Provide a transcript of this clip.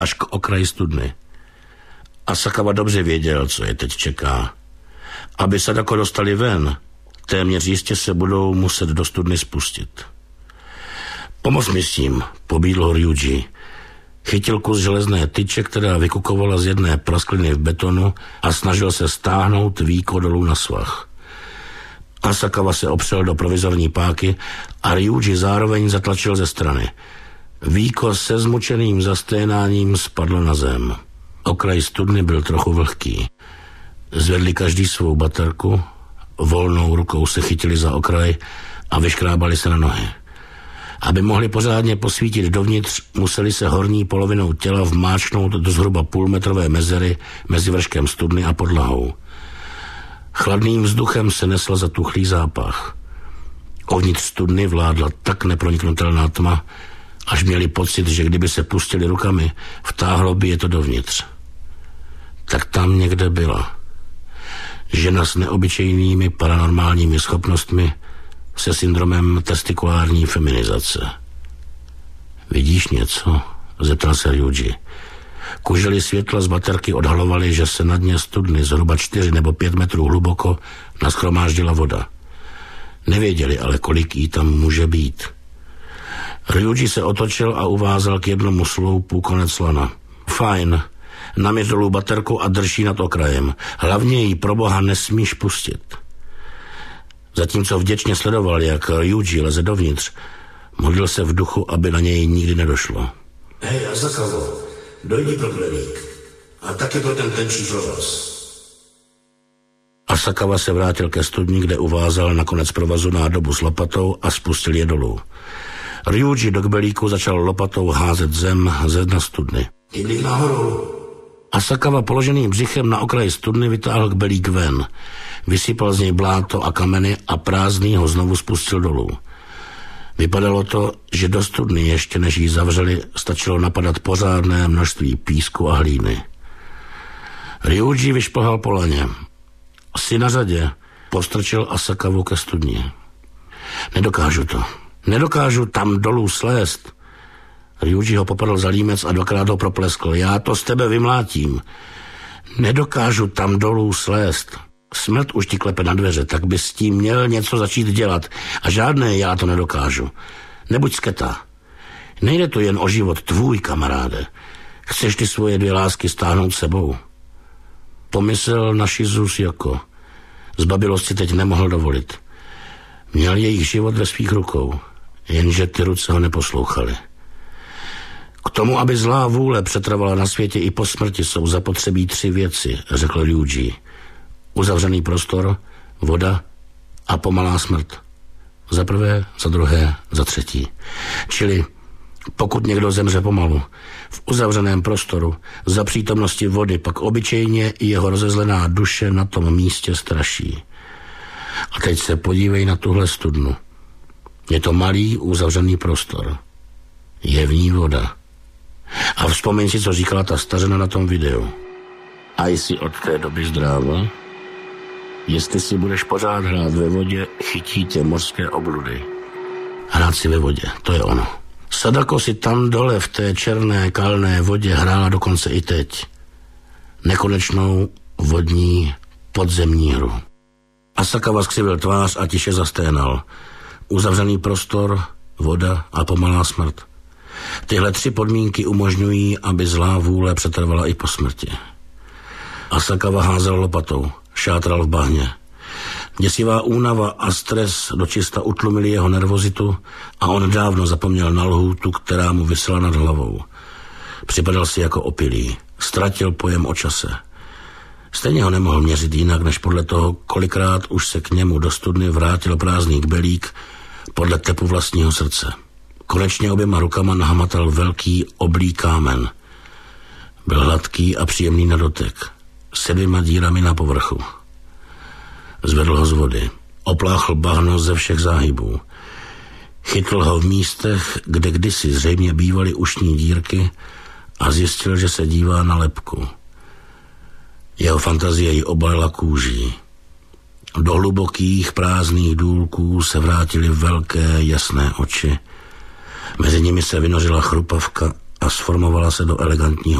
až k okraji studny. Asakawa dobře věděl, co je teď čeká. Aby Sadako dostali ven, téměř jistě se budou muset do studny spustit. Pomoz mi s tím, pobídl ho Ryuji. Chytil kus železné tyče, která vykukovala z jedné praskliny v betonu a snažil se stáhnout víko dolů na svah. Asakawa se opřel do provizorní páky a Ryuji zároveň zatlačil ze strany. Víko se zmučeným zasténáním spadlo na zem. Okraj studny byl trochu vlhký. Zvedli každý svou baterku, volnou rukou se chytili za okraj a vyškrábali se na nohy. Aby mohli pořádně posvítit dovnitř, museli se horní polovinou těla vmáčknout do zhruba půlmetrové mezery mezi vrškem studny a podlahou. Chladným vzduchem se nesl zatuchlý zápach. Uvnitř studny vládla tak neproniknutelná tma, až měli pocit, že kdyby se pustili rukami, vtáhlo by je to dovnitř. Tak tam někde byla. Žena s neobyčejnými paranormálními schopnostmi, se syndromem testikulární feminizace. Vidíš něco? Zeptal se Ryuji. Kužely světla z baterky odhalovaly, že se na dně studny zhruba 4 nebo 5 metrů hluboko nashromáždila voda. Nevěděli ale, kolik jí tam může být. Ryuji se otočil a uvázal k jednomu sloupu konec lana. Fajn, naměř dolů baterku a drž ji nad okrajem. Hlavně ji pro boha nesmíš pustit. Zatímco vděčně sledoval, jak Ryuji leze dovnitř, modlil se v duchu, aby na něj nikdy nedošlo. Hej, Asakawo, dojdi pro kleník. A taky pro ten tenčí provaz. Asakawa se vrátil ke studni, kde uvázal na konec provazu nádobu s lopatou a spustil je dolů. Ryuji do kbelíku začal lopatou házet zem ze dna studny. Jdi nahoru. Asakawa položeným břichem na okraji studny vytáhl kbelík ven. Vysypal z něj bláto a kameny a prázdný ho znovu spustil dolů. Vypadalo to, že do studny ještě než ji zavřeli, stačilo napadat pořádné množství písku a hlíny. Ryuji vyšplhal po laně. Jsi na řadě, postrčil Asakawu ke studni. Nedokážu to. Nedokážu tam dolů slézt. Ryuji ho popadl za límec a dvakrát ho propleskl. Já to z tebe vymlátím. Nedokážu tam dolů slézt. Smrt už ti klepe na dveře, tak bys s tím měl něco začít dělat. A žádné já to nedokážu. Nebuď sketa. Nejde to jen o život tvůj, kamaráde. Chceš ty svoje 2 lásky stáhnout sebou? Pomyslel na Shizu Yoko. Zbabilost si teď nemohl dovolit. Měl jejich život ve svých rukou, jenže ty ruce ho neposlouchaly. K tomu, aby zlá vůle přetrvala na světě i po smrti, jsou zapotřebí 3 věci, řekl Ryuji. Uzavřený prostor, voda a pomalá smrt. Za prvé, za druhé, za třetí. Čili pokud někdo zemře pomalu, v uzavřeném prostoru, za přítomnosti vody, pak obyčejně i jeho rozezlená duše na tom místě straší. A teď se podívej na tuhle studnu. Je to malý uzavřený prostor. Je v ní voda. A vzpomeň si, co říkala ta stařena na tom videu. A jsi od té doby zdráva? Jestli si budeš pořád hrát ve vodě, chytí tě mořské obludy. Hrát si ve vodě, to je ono. Sadako si tam dole v té černé kalné vodě hrála dokonce i teď. Nekonečnou vodní podzemní hru. Asakawa skřivil tvář a tiše zasténal. Uzavřený prostor, voda a pomalá smrt. Tyhle 3 podmínky umožňují, aby zlá vůle přetrvala i po smrti. Asakawa házel lopatou, šátral v bahně. Děsivá únava a stres dočista utlumili jeho nervozitu a on dávno zapomněl na lhůtu, která mu visela nad hlavou. Připadal si jako opilý, ztratil pojem o čase. Stejně ho nemohl měřit jinak, než podle toho, kolikrát už se k němu do studny vrátil prázdný kbelík podle tepu vlastního srdce. Konečně oběma rukama nahmatal velký oblý kámen. Byl hladký a příjemný na dotek, s 2 dírami na povrchu. Zvedl ho z vody, opláchl bahno ze všech záhybů. Chytl ho v místech, kde kdysi zřejmě bývaly ušní dírky a zjistil, že se dívá na lebku. Jeho fantazie ji obalila kůží. Do hlubokých prázdných důlků se vrátily velké jasné oči. Mezi nimi se vynořila chrupavka a sformovala se do elegantního